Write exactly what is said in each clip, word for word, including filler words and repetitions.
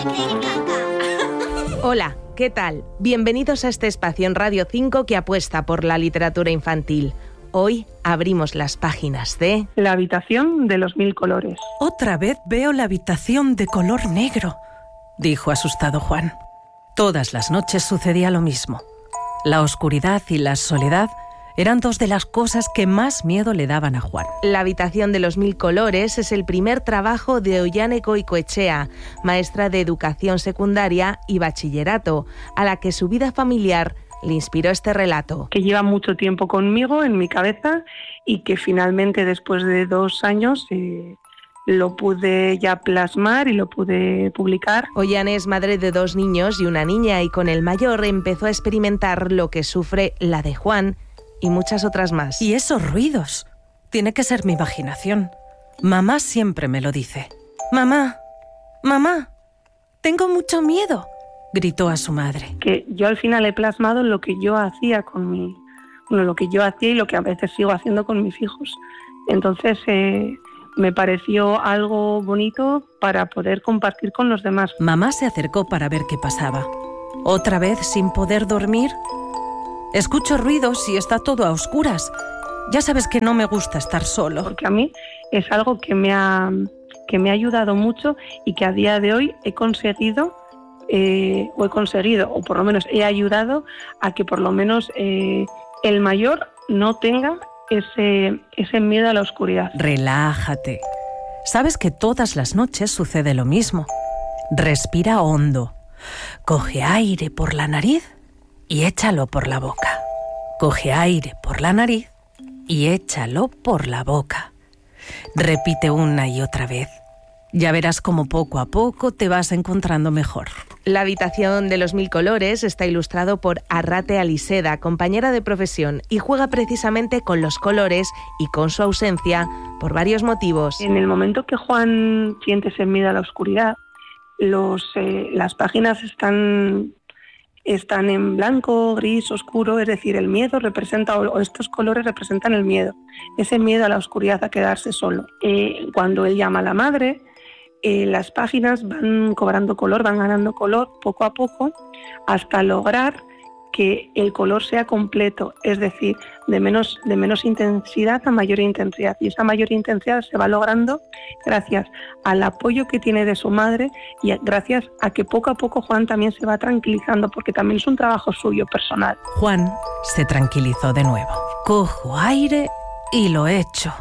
Hola, ¿qué tal? Bienvenidos a este espacio en Radio cinco que apuesta por la literatura infantil. Hoy abrimos las páginas de... La habitación de los mil colores. Otra vez veo la habitación de color negro, dijo asustado Juan. Todas las noches sucedía lo mismo. La oscuridad y la soledad eran dos de las cosas que más miedo le daban a Juan. La habitación de los mil colores es el primer trabajo de Ollane Goikoetxea, maestra de educación secundaria y bachillerato, a la que su vida familiar le inspiró este relato. Que lleva mucho tiempo conmigo, en mi cabeza, y que finalmente después de dos años eh, lo pude ya plasmar y lo pude publicar. Ollane es madre de dos niños y una niña, y con el mayor empezó a experimentar lo que sufre la de Juan y muchas otras más. Y esos ruidos, tiene que ser mi imaginación. Mamá siempre me lo dice. Mamá, mamá, tengo mucho miedo, gritó a su madre. Que yo al final he plasmado lo que yo hacía con mi, bueno, lo que yo hacía y lo que a veces sigo haciendo con mis hijos. Entonces eh, me pareció algo bonito para poder compartir con los demás. Mamá se acercó para ver qué pasaba. ¿Otra vez sin poder dormir? Escucho ruidos y está todo a oscuras. Ya sabes que no me gusta estar solo. Porque a mí es algo que me ha, que me ha ayudado mucho y que a día de hoy he conseguido, eh, o he conseguido, o por lo menos he ayudado a que por lo menos eh, el mayor no tenga ese, ese miedo a la oscuridad. Relájate. Sabes que todas las noches sucede lo mismo. Respira hondo. Coge aire por la nariz y échalo por la boca. Coge aire por la nariz y échalo por la boca. Repite una y otra vez. Ya verás cómo poco a poco te vas encontrando mejor. La habitación de los mil colores está ilustrado por Arrate Aliseda, compañera de profesión, y juega precisamente con los colores y con su ausencia por varios motivos. En el momento que Juan siente ese miedo a la oscuridad, los, eh, las páginas están... están en blanco, gris, oscuro, es decir, el miedo representa, o estos colores representan el miedo, ese miedo a la oscuridad, a quedarse solo. Eh, cuando él llama a la madre, eh, las páginas van cobrando color, van ganando color poco a poco, hasta lograr que el color sea completo, es decir, de menos, de menos intensidad a mayor intensidad. Y esa mayor intensidad se va logrando gracias al apoyo que tiene de su madre y gracias a que poco a poco Juan también se va tranquilizando, porque también es un trabajo suyo personal. Juan se tranquilizó de nuevo. Cojo aire y lo echo.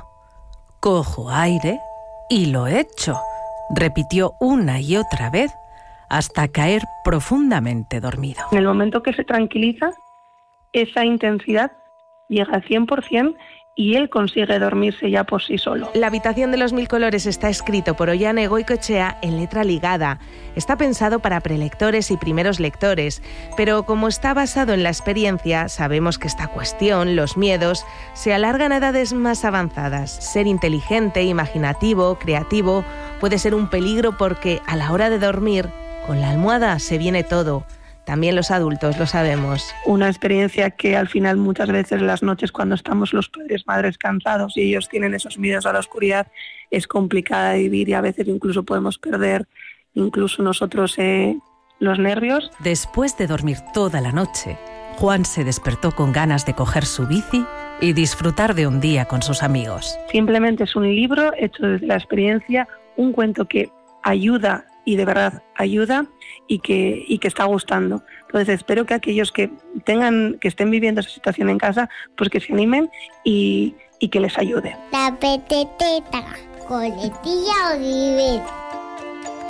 Cojo aire y lo echo. Repitió una y otra vez hasta caer profundamente dormido. En el momento que se tranquiliza, esa intensidad llega al cien por ciento y él consigue dormirse ya por sí solo. La habitación de los mil colores está escrito por Ollane Goikoetxea en letra ligada. Está pensado para prelectores y primeros lectores, pero como está basado en la experiencia, sabemos que esta cuestión, los miedos, se alargan a edades más avanzadas. Ser inteligente, imaginativo, creativo, puede ser un peligro porque a la hora de dormir, con la almohada se viene todo. También los adultos lo sabemos. Una experiencia que al final muchas veces las noches cuando estamos los padres, madres cansados y ellos tienen esos miedos a la oscuridad, es complicada de vivir y a veces incluso podemos perder incluso nosotros eh, los nervios. Después de dormir toda la noche, Juan se despertó con ganas de coger su bici y disfrutar de un día con sus amigos. Simplemente es un libro hecho desde la experiencia, un cuento que ayuda y de verdad ayuda y que, y que está gustando. Entonces espero que aquellos que tengan, que estén viviendo esa situación en casa, pues que se animen y, y que les ayude. La peteteta, coletilla o viver.